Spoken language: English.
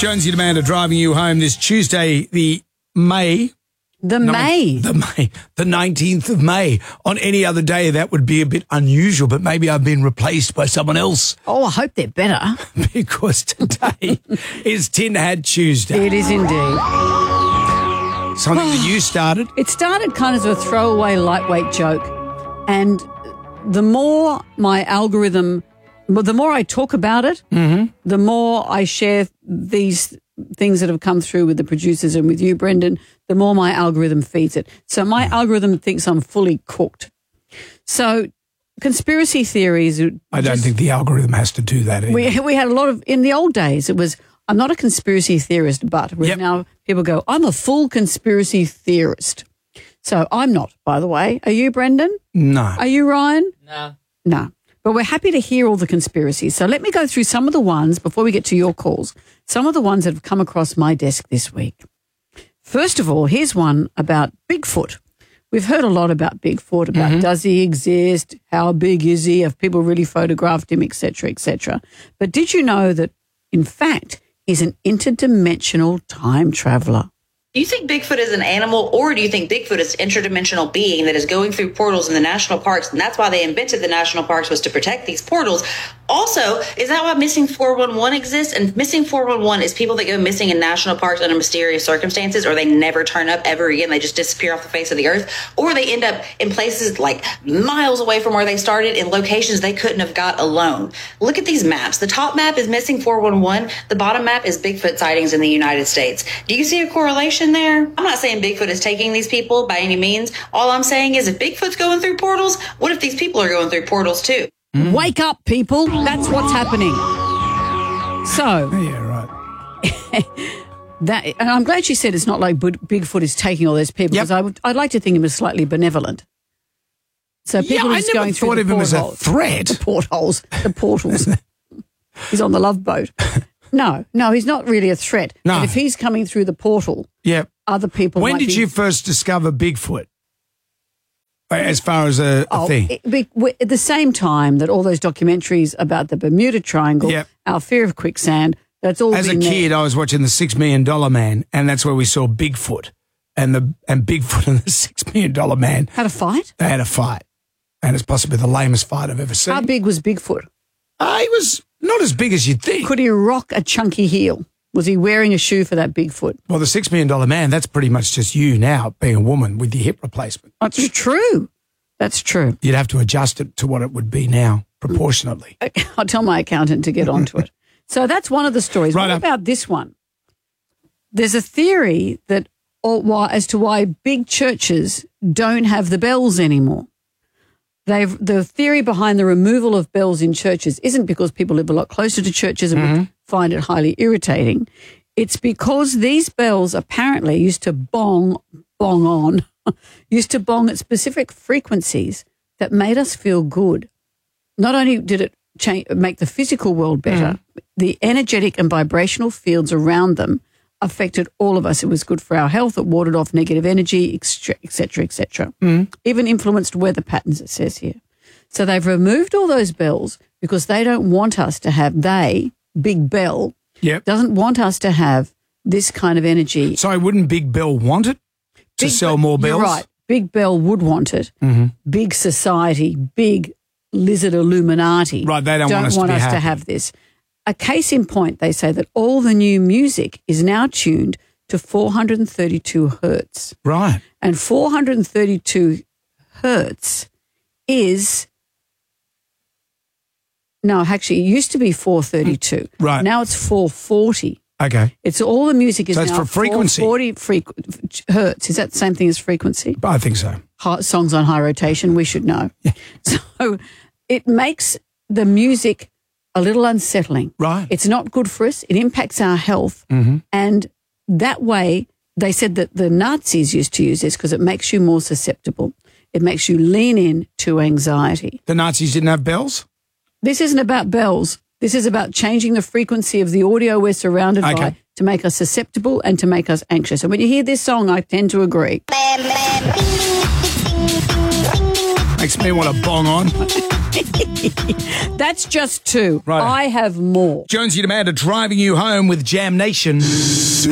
Jonesy and Amanda driving you home this Tuesday, the 19th of May. On any other day, that would be a bit unusual, but maybe I've been replaced by someone else. Oh, I hope they're better. Because today is Tin Hat Tuesday. It is indeed. Something that you started. It started kind of as a throwaway, lightweight joke. And the more my algorithm, the more I talk about it, the more I share these things that have come through with the producers and with you, Brendan, the more my algorithm feeds it. So my algorithm thinks I'm fully cooked. So conspiracy theories. I don't think the algorithm has to do that either. We had a lot of, in the old days, it was, I'm not a conspiracy theorist, but now people go, I'm a full conspiracy theorist. So I'm not, by the way. Are you, Brendan? No. Are you, Ryan? No. But we're happy to hear all the conspiracies. So let me go through some of the ones, before we get to your calls, some of the ones that have come across my desk this week. First of all, here's one about Bigfoot. We've heard a lot about Bigfoot, about does he exist, how big is he, have people really photographed him, et cetera, et cetera. But did you know that, in fact, he's an interdimensional time traveler? Do you think Bigfoot is an animal, or do you think Bigfoot is an interdimensional being that is going through portals in the national parks, and that's why they invented the national parks, was to protect these portals? Also, is that why Missing 411 exists? And Missing 411 is people that go missing in national parks under mysterious circumstances, or they never turn up ever again. They just disappear off the face of the earth, or they end up in places like miles away from where they started, in locations they couldn't have got alone. Look at these maps. The top map is Missing 411. The bottom map is Bigfoot sightings in the United States. Do you see a correlation there? I'm not saying Bigfoot is taking these people by any means. All I'm saying is, if Bigfoot's going through portals, what if these people are going through portals too? Wake up, people. That's what's happening. So, Yeah, right. and I'm glad she said it's not like Bigfoot is taking all those people, because I'd like to think him as slightly benevolent. So people are just going through thought of him as a threat. The portals. He's on the Love Boat. No, he's not really a threat. No. But if he's coming through the portal, other people When might did be... you first discover Bigfoot? As far as a thing? At the same time that all those documentaries about the Bermuda Triangle, our fear of quicksand, that's all As a kid, I was watching the $6 Million Man, and that's where we saw Bigfoot. And Bigfoot and the $6 Million Man had a fight? They had a fight. And it's possibly the lamest fight I've ever seen. How big was Bigfoot? He was not as big as you'd think. Could he rock a chunky heel? Was he wearing a shoe for that Bigfoot? Well, the $6 Million Man, that's pretty much just you now, being a woman with your hip replacement. That's true. That's true. You'd have to adjust it to what it would be now, proportionately. I'll tell my accountant to get onto it. So that's one of the stories. Right what about this one? There's a theory that as to why big churches don't have the bells anymore. The theory behind the removal of bells in churches isn't because people live a lot closer to churches and would find it highly irritating. It's because these bells apparently used to bong at specific frequencies that made us feel good. Not only did it make the physical world better, the energetic and vibrational fields around them affected all of us. It was good for our health. It warded off negative energy, et cetera, et cetera. Even influenced weather patterns, it says here. So they've removed all those bells because they don't want us to have, Big Bell, doesn't want us to have this kind of energy. So wouldn't Big Bell want it to sell more bells? You're right. Big Bell would want it. Big society, big lizard Illuminati. Right, they don't want us to have this. A case in point, they say that all the new music is now tuned to 432 hertz. Right. And 432 hertz is... No, actually, it used to be 432. Right. Now it's 440. Okay. It's all the music is so it's now for frequency. 440 hertz. Is that the same thing as frequency? I think so. Songs on high rotation, we should know. So it makes the music a little unsettling. Right. It's not good for us. It impacts our health. And that way, they said that the Nazis used to use this because it makes you more susceptible. It makes you lean in to anxiety. The Nazis didn't have bells? This isn't about bells. This is about changing the frequency of the audio we're surrounded by to make us susceptible and to make us anxious. And when you hear this song, I tend to agree. Makes me want to bong on. That's just two. Right. I have more. Jonesy and Amanda driving you home with Jam Nation.